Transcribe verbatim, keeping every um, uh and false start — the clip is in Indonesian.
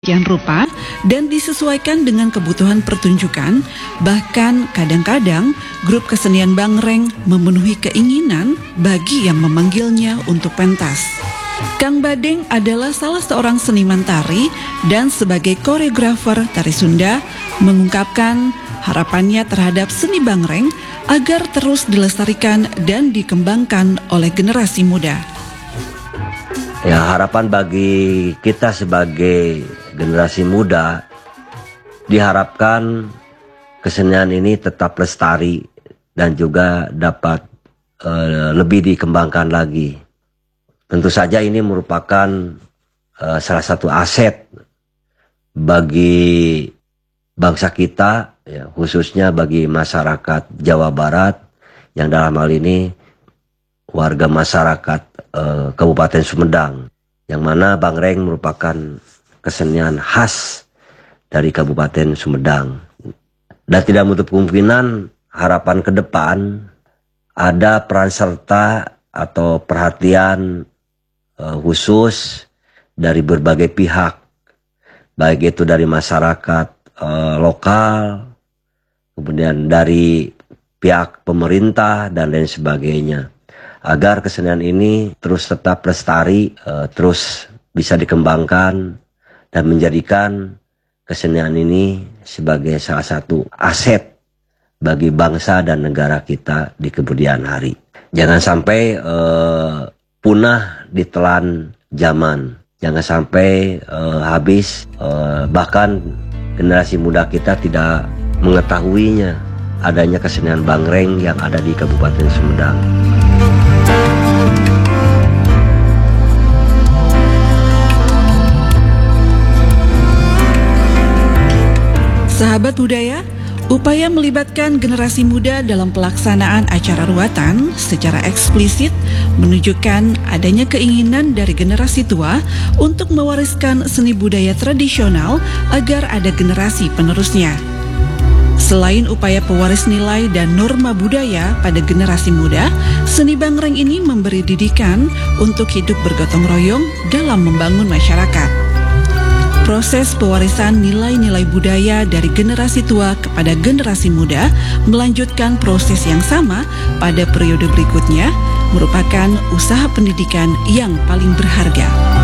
yang rupa dan disesuaikan dengan kebutuhan pertunjukan. Bahkan kadang-kadang grup kesenian Bangreng memenuhi keinginan bagi yang memanggilnya untuk pentas. Kang Badeng adalah salah seorang seniman tari dan sebagai koreografer tari Sunda mengungkapkan harapannya terhadap seni Bangreng agar terus dilestarikan dan dikembangkan oleh generasi muda. Ya, harapan bagi kita sebagai generasi muda, diharapkan kesenian ini tetap lestari dan juga dapat uh, lebih dikembangkan lagi. Tentu saja ini merupakan uh, salah satu aset bagi bangsa kita, ya, khususnya bagi masyarakat Jawa Barat yang dalam hal ini warga masyarakat uh, Kabupaten Sumedang, yang mana Bangreng merupakan kesenian khas dari Kabupaten Sumedang. Dan tidak menutup kemungkinan harapan ke depan ada peran serta atau perhatian uh, khusus dari berbagai pihak, baik itu dari masyarakat uh, lokal, kemudian dari pihak pemerintah dan lain sebagainya, agar kesenian ini terus tetap lestari, uh, terus bisa dikembangkan dan menjadikan kesenian ini sebagai salah satu aset bagi bangsa dan negara kita di kemudian hari. Jangan sampai uh, punah ditelan zaman, jangan sampai uh, habis, uh, bahkan generasi muda kita tidak mengetahuinya adanya kesenian Bangreng yang ada di Kabupaten Sumedang. Sahabat budaya, upaya melibatkan generasi muda dalam pelaksanaan acara ruatan secara eksplisit menunjukkan adanya keinginan dari generasi tua untuk mewariskan seni budaya tradisional agar ada generasi penerusnya. Selain upaya pewaris nilai dan norma budaya pada generasi muda, seni Bangreng ini memberi didikan untuk hidup bergotong royong dalam membangun masyarakat. Proses pewarisan nilai-nilai budaya dari generasi tua kepada generasi muda melanjutkan proses yang sama pada periode berikutnya merupakan usaha pendidikan yang paling berharga.